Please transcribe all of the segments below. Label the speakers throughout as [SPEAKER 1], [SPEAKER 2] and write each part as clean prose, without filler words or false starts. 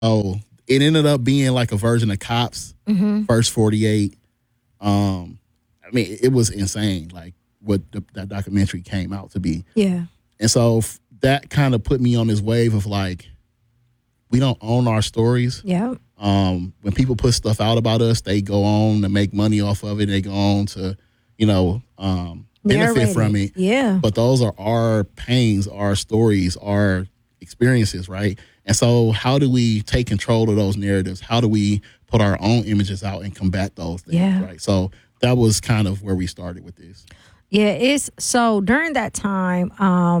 [SPEAKER 1] So it ended up being like a version of Cops, First 48. I mean, it was insane, like what that documentary came out to be.
[SPEAKER 2] Yeah.
[SPEAKER 1] And so that kind of put me on this wave of like, we don't own our stories.
[SPEAKER 2] Yeah.
[SPEAKER 1] When people put stuff out about us, they go on to make money off of it. They go on to, benefit
[SPEAKER 2] Narrated.
[SPEAKER 1] from it.
[SPEAKER 2] Yeah.
[SPEAKER 1] But those are our pains, our stories, our experiences, right? And so how do we take control of those narratives? How do we put our own images out and combat those things,
[SPEAKER 2] Yeah.
[SPEAKER 1] right? So that was kind of where we started with this.
[SPEAKER 2] Yeah, it's so during that time,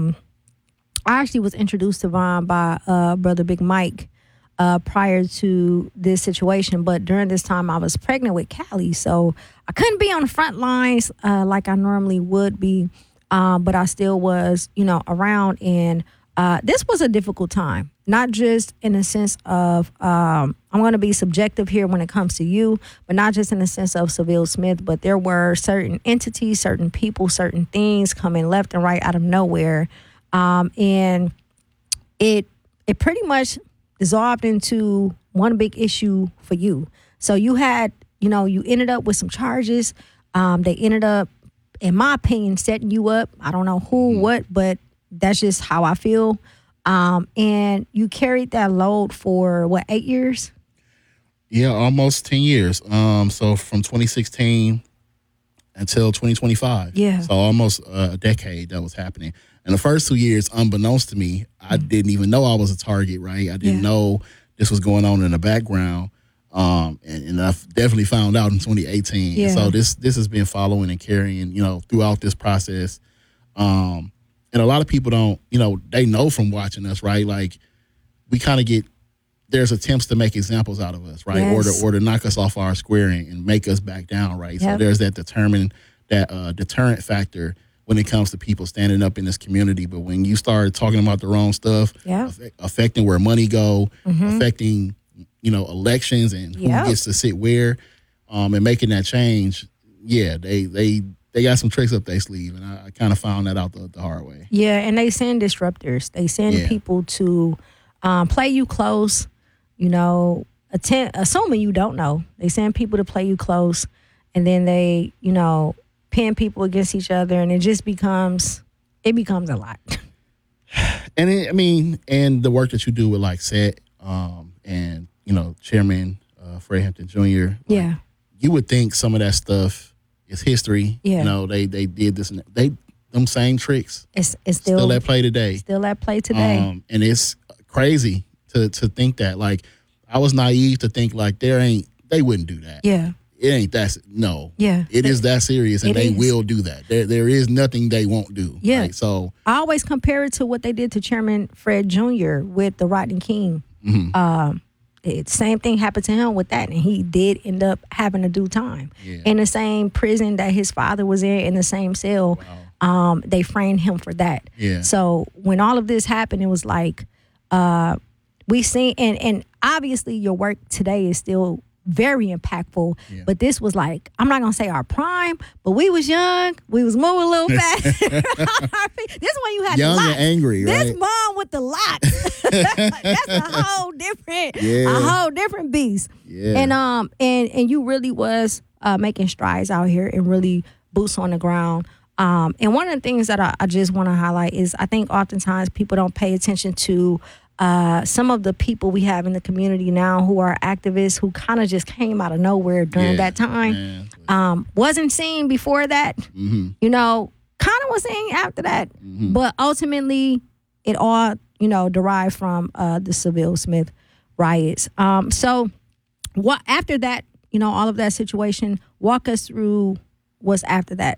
[SPEAKER 2] I actually was introduced to Vaughn by Brother Big Mike prior to this situation. But during this time, I was pregnant with Callie, so I couldn't be on the front lines like I normally would be. But I still was, around. And this was a difficult time, not just in the sense of I'm going to be subjective here when it comes to you, but not just in the sense of Seville Smith, but there were certain entities, certain people, certain things coming left and right out of nowhere. And it pretty much dissolved into one big issue for you. So you had, you ended up with some charges. They ended up, in my opinion, setting you up. I don't know who, what, but that's just how I feel. And you carried that load for 8 years?
[SPEAKER 1] Yeah, almost 10 years. So from 2016 until 2025.
[SPEAKER 2] Yeah.
[SPEAKER 1] So almost a decade that was happening. And the first 2 years, unbeknownst to me, I didn't even know I was a target, right? I didn't know this was going on in the background. And I definitely found out in 2018.
[SPEAKER 2] Yeah.
[SPEAKER 1] So this has been following and carrying, throughout this process. And a lot of people don't, they know from watching us, right? Like we kind of there's attempts to make examples out of us, right?
[SPEAKER 2] Yes.
[SPEAKER 1] Or to knock us off our square and make us back down, right?
[SPEAKER 2] Yep.
[SPEAKER 1] So there's that deterrent factor when it comes to people standing up in this community. But when you start talking about the wrong stuff, affecting where money go, affecting, elections and who gets to sit where, and making that change, they got some tricks up their sleeve. And I kind of found that out the hard way.
[SPEAKER 2] Yeah, and they send disruptors. They send people to play you close, assuming you don't know. They send people to play you close, and then they, pin people against each other, and it just becomes a lot.
[SPEAKER 1] And and the work that you do with like SET, and Chairman Fred Hampton Jr.
[SPEAKER 2] Yeah,
[SPEAKER 1] you would think some of that stuff is history.
[SPEAKER 2] Yeah,
[SPEAKER 1] they did this and them same tricks.
[SPEAKER 2] It's still
[SPEAKER 1] at play today.
[SPEAKER 2] Still at play today.
[SPEAKER 1] And it's crazy to think that. Like I was naive to think like they wouldn't do that.
[SPEAKER 2] Yeah.
[SPEAKER 1] It ain't that. No.
[SPEAKER 2] Yeah.
[SPEAKER 1] It is that serious, and they will do that. There is nothing they won't do.
[SPEAKER 2] Yeah.
[SPEAKER 1] Right? So
[SPEAKER 2] I always compare it to what they did to Chairman Fred Jr. with the Rodney King. Same thing happened to him with that, and he did end up having to do time in the same prison that his father was in the same cell. Wow. They framed him for that.
[SPEAKER 1] Yeah.
[SPEAKER 2] So when all of this happened, it was like we seen, and obviously your work today is still very impactful, but this was like, I'm not gonna say our prime, but we was young, we was moving a little fast. This one you had
[SPEAKER 1] young
[SPEAKER 2] the locks.
[SPEAKER 1] and angry, right?
[SPEAKER 2] This mom with the locks. That's a whole different beast.
[SPEAKER 1] Yeah.
[SPEAKER 2] And you really was making strides out here and really boots on the ground. And one of the things that I just want to highlight is I think oftentimes people don't pay attention to some of the people we have in the community now who are activists who kind of just came out of nowhere during that time. Wasn't seen before that, kind of was seen after that. But ultimately, it all, derived from the Seville Smith riots. So what after that, all of that situation, walk us through what's after that.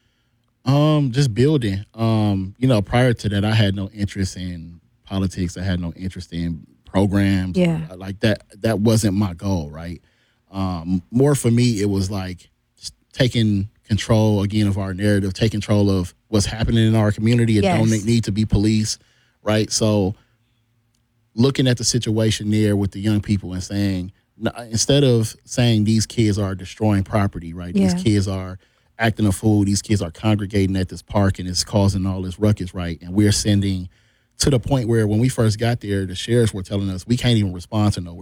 [SPEAKER 1] Just building. Prior to that, I had no interest in politics. I had no interest in programs. Like that. That wasn't my goal, right? More for me, it was like just taking control again of our narrative, take control of what's happening in our community. It don't need to be police, right? So looking at the situation there with the young people and saying, instead of saying these kids are destroying property, right? These kids are acting a fool. These kids are congregating at this park and it's causing all this ruckus, right? And we're sending to the point where when we first got there, the sheriffs were telling us we can't even respond to no